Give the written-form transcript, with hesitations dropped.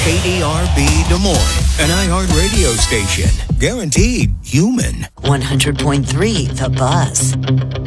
KDRB Des Moines, an iHeart radio station. Guaranteed human. 100.3 The Buzz.